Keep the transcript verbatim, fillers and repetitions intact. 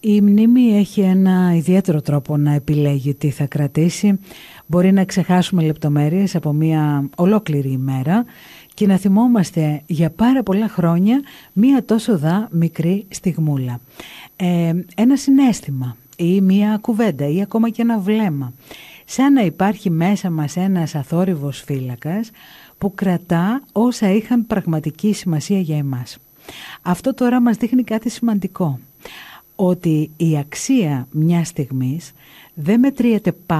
Η μνήμη έχει ένα ιδιαίτερο τρόπο να επιλέγει τι θα κρατήσει. Μπορεί να ξεχάσουμε λεπτομέρειες από μια ολόκληρη ημέρα και να θυμόμαστε για πάρα πολλά χρόνια μία τόσο δα μικρή στιγμούλα. Ε, ένα συναίσθημα ή μία κουβέντα ή ακόμα και ένα βλέμμα. Σαν να υπάρχει μέσα μας ένας αθόρυβος φύλακας που κρατά όσα είχαν πραγματική σημασία για εμάς. Αυτό τώρα μας δείχνει κάτι σημαντικό. Ότι η αξία μιας στιγμής δεν μετριέται